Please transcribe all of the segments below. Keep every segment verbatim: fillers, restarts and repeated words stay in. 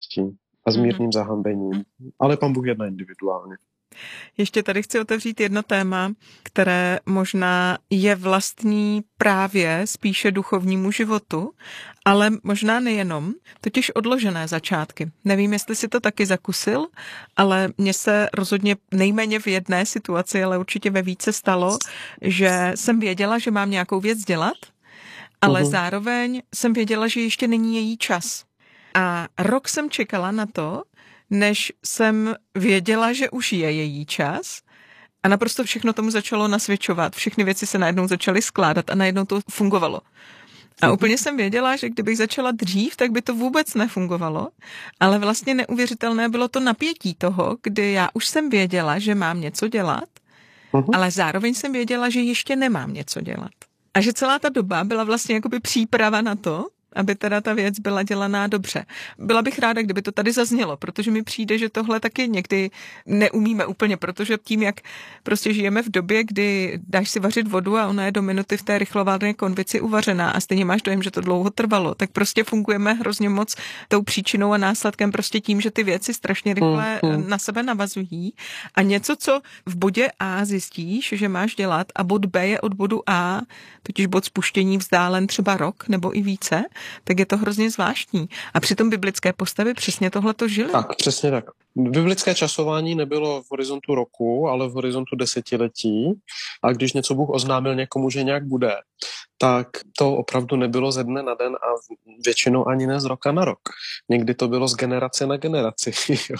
lítostí a s mírným zahambením. Ale Pán Bůh jedná individuálně. Ještě tady chci otevřít jedno téma, které možná je vlastní právě spíše duchovnímu životu, ale možná nejenom, totiž odložené začátky. Nevím, jestli si to taky zakusil, ale mně se rozhodně nejméně v jedné situaci, ale určitě ve více stalo, že jsem věděla, že mám nějakou věc dělat, ale uh-huh. zároveň jsem věděla, že ještě není její čas. A rok jsem čekala na to, než jsem věděla, že už je její čas a naprosto všechno tomu začalo nasvědčovat. Všechny věci se najednou začaly skládat a najednou to fungovalo. A úplně jsem věděla, že kdybych začala dřív, tak by to vůbec nefungovalo, ale vlastně neuvěřitelné bylo to napětí toho, kdy já už jsem věděla, že mám něco dělat, uh-huh. ale zároveň jsem věděla, že ještě nemám něco dělat. A že celá ta doba byla vlastně jakoby příprava na to, aby teda ta věc byla dělaná dobře. Byla bych ráda, kdyby to tady zaznělo, protože mi přijde, že tohle taky někdy neumíme úplně, protože tím, jak prostě žijeme v době, kdy dáš si vařit vodu a ona je do minuty v té rychlovarné konvici uvařená a stejně máš dojem, že to dlouho trvalo, tak prostě fungujeme hrozně moc tou příčinou a následkem prostě tím, že ty věci strašně rychle mm, mm. na sebe navazují a něco, co v bodě A zjistíš, že máš dělat a bod B je od bodu A, totiž bod spuštění vzdálen třeba rok nebo i více, tak je to hrozně zvláštní. A přitom biblické postavy přesně tohleto žily. Tak, přesně tak. Biblické časování nebylo v horizontu roku, ale v horizontu desetiletí. A když něco Bůh oznámil někomu, že nějak bude, tak to opravdu nebylo ze dne na den a většinou ani ne z roka na rok. Někdy to bylo z generace na generaci.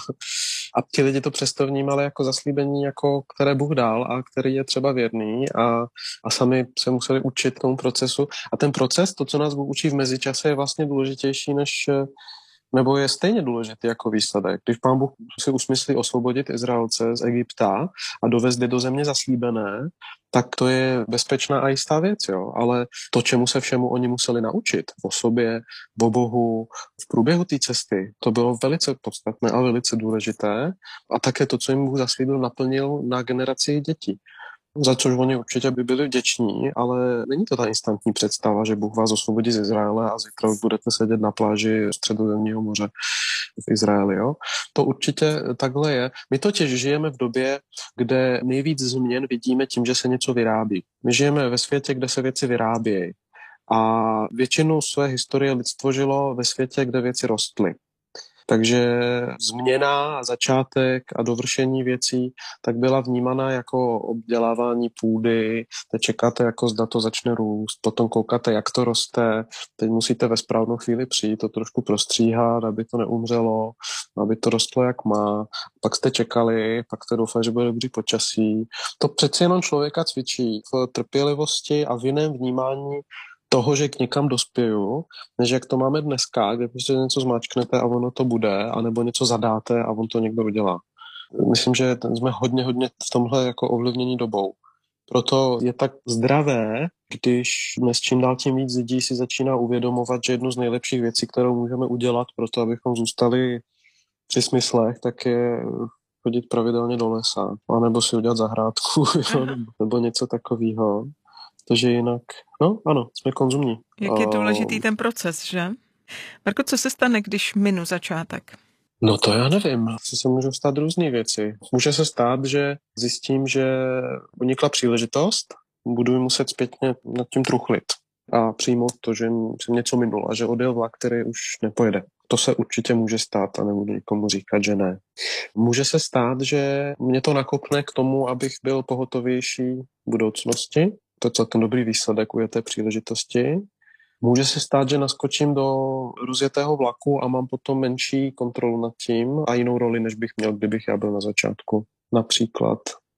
A ti lidi to přesto vnímali jako zaslíbení, jako které Bůh dal a který je třeba věrný a, a sami se museli učit tomu procesu. A ten proces, to, co nás Bůh učí v mezičase, je vlastně důležitější než, nebo je stejně důležitý jako výsledek. Když Pán Bůh si usmyslí osvobodit Izraelce z Egypta a dovést je do země zaslíbené, tak to je bezpečná a jistá věc, jo. Ale to, čemu se všemu oni museli naučit, o sobě, o Bohu, v průběhu té cesty, to bylo velice podstatné a velice důležité. A také to, co jim Bůh zaslíbil, naplnil na generaci dětí. Za což oni určitě by byli vděční, ale není to ta instantní představa, že Bůh vás osvobodí z Izraele a zítra už budete sedět na pláži Středozemního moře v Izraeli. Jo? To určitě takhle je. My totiž žijeme v době, kde nejvíc změn vidíme tím, že se něco vyrábí. My žijeme ve světě, kde se věci vyrábějí. A většinu své historie lidstvo žilo ve světě, kde věci rostly. Takže změna a začátek a dovršení věcí tak byla vnímaná jako obdělávání půdy, teď čekáte, jako zda to začne růst, potom koukáte, jak to roste, teď musíte ve správnou chvíli přijít, to trošku prostříhat, aby to neumřelo, aby to rostlo jak má, pak jste čekali, pak jste doufali, že bude dobrý počasí. To přeci jenom člověka cvičí v trpělivosti a v jiném vnímání toho, že k někam dospěju, než jak to máme dneska, kde prostě něco zmáčknete a ono to bude, anebo něco zadáte a on to někdo udělá. Myslím, že jsme hodně, hodně v tomhle jako ovlivnění dobou. Proto je tak zdravé, když dnes čím dál tím víc lidí si začíná uvědomovat, že jednu z nejlepších věcí, kterou můžeme udělat pro to, abychom zůstali při smyslech, tak je chodit pravidelně do lesa, anebo si udělat zahrádku, nebo něco takového. Takže jinak, no ano, jsme konzumní. Jak je důležitý ten proces, že? Marko, co se stane, když minu začátek? No to já nevím. Se můžou stát různé věci. Může se stát, že zjistím, že unikla příležitost, budu muset zpětně nad tím truchlit a přijmout to, že jsem něco minul a že odjel vlak, který už nepojede. To se určitě může stát a nebudu nikomu říkat, že ne. Může se stát, že mě to nakopne k tomu, abych byl pohotovější v budoucnosti. To je celkem dobrý výsledek u té příležitosti. Může se stát, že naskočím do rozjetého vlaku a mám potom menší kontrolu nad tím a jinou roli, než bych měl, kdybych já byl na začátku. Například.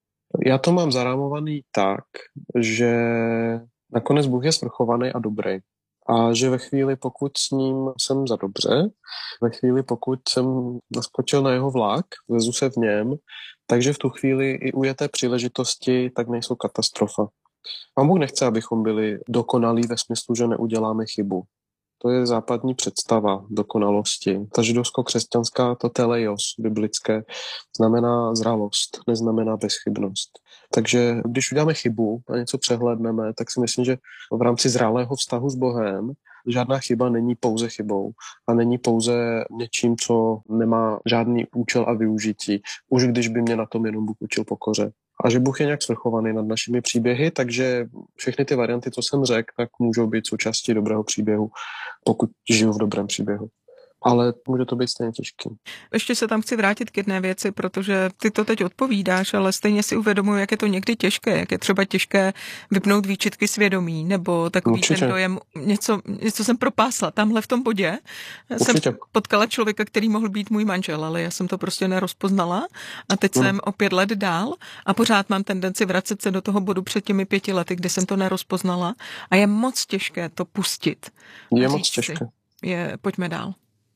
Já to mám zarámovaný tak, že nakonec Bůh je svrchovaný a dobrý. A že ve chvíli, pokud s ním jsem za dobře, ve chvíli, pokud jsem naskočil na jeho vlak, vezu se v něm, takže v tu chvíli i u té příležitosti tak nejsou katastrofa. Pán Bůh nechce, abychom byli dokonalí ve smyslu, že neuděláme chybu. To je západní představa dokonalosti. Ta židovsko-křesťanská, to teleios biblické, znamená zralost, neznamená bezchybnost. Takže když uděláme chybu a něco přehlédneme, tak si myslím, že v rámci zralého vztahu s Bohem žádná chyba není pouze chybou a není pouze něčím, co nemá žádný účel a využití, už když by mě na tom jenom Bůh učil pokoře. A že Bůh je nějak svrchovaný nad našimi příběhy, takže všechny ty varianty, co jsem řekl, tak můžou být součástí dobrého příběhu, pokud žiju v dobrém příběhu. Ale může to být stejně těžký. Ještě se tam chci vrátit k jedné věci, protože ty to teď odpovídáš, ale stejně si uvědomuji, jak je to někdy těžké, jak je třeba těžké vypnout výčitky svědomí, nebo takový Určitě. ten dojem, něco, něco jsem propásla. Tamhle v tom bodě Určitě. jsem potkala člověka, který mohl být můj manžel, ale já jsem to prostě nerozpoznala a teď hmm. jsem o pět let dál a pořád mám tendenci vracet se do toho bodu před těmi pěti lety, kde jsem to nerozpoznala a je moc těžké to pustit. Je moc těžké. Si, je, pojďme dál.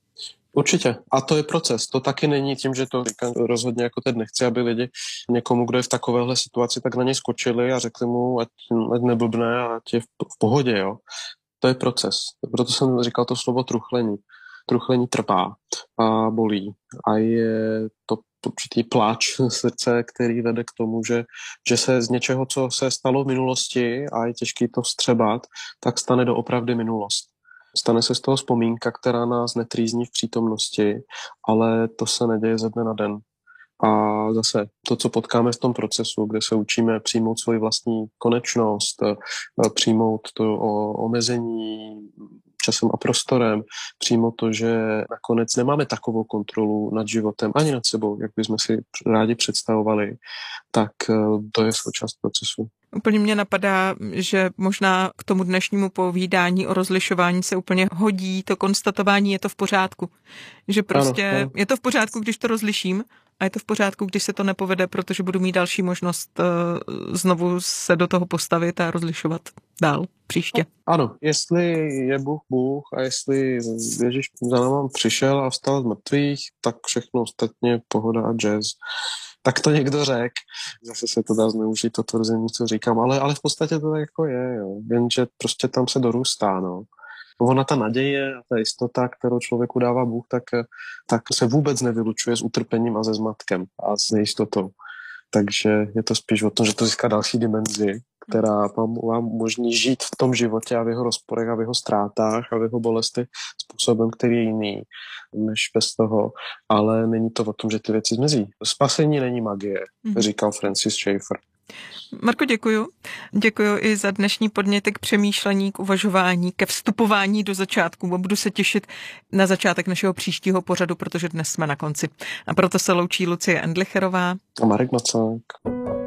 Určitě. A to je proces. To taky není tím, že to říkám rozhodně jako teď nechci, aby lidi někomu, kdo je v takovéhle situaci, tak na něj skočili a řekli mu, ať, ať neblbne a ať je v, v pohodě. Jo. To je proces. Proto jsem říkal to slovo truchlení. Truchlení trvá a bolí. A je to určitý pláč srdce, který vede k tomu, že, že se z něčeho, co se stalo v minulosti a je těžký to vstřebat, tak stane doopravdy minulost. Stane se z toho vzpomínka, která nás netrýzní v přítomnosti, ale to se neděje ze dne na den. A zase to, co potkáme v tom procesu, kde se učíme přijmout svoji vlastní konečnost, přijmout to omezení časem a prostorem, přijmout to, že nakonec nemáme takovou kontrolu nad životem ani nad sebou, jak bychom si rádi představovali, tak to je součást procesu. Úplně mě napadá, že možná k tomu dnešnímu povídání o rozlišování se úplně hodí to konstatování, je to v pořádku. Že prostě ano, ano. je to v pořádku, když to rozliším a je to v pořádku, když se to nepovede, protože budu mít další možnost uh, znovu se do toho postavit a rozlišovat dál příště. Ano, jestli je Bůh Bůh a jestli Ježíš za náma přišel a vstal z mrtvých, tak všechno ostatně pohoda a jazz. Tak to někdo řekl. Zase se to dá zneužít, to tvrzení, co říkám, ale, ale v podstatě to tak jako je, jo. Jenže prostě tam se dorůstá, no. Ona ta naděje a ta jistota, kterou člověku dává Bůh, tak, tak se vůbec nevylučuje s utrpením a se zmatkem a s nejistotou. Takže je to spíš o tom, že to získá další dimenzi, která vám, vám umožní žít v tom životě a v jeho rozporech a v jeho ztrátách a v jeho bolesti způsobem, který je jiný než bez toho. Ale není to o tom, že ty věci zmizí. Spasení není magie, mm-hmm. říkal Francis Schaeffer. Marko, děkuju. Děkuju i za dnešní podněty k přemýšlení, k uvažování, ke vstupování do začátku. Budu se těšit na začátek našeho příštího pořadu, protože dnes jsme na konci. A proto se loučí Lucie Endlicherová a Marek Macák.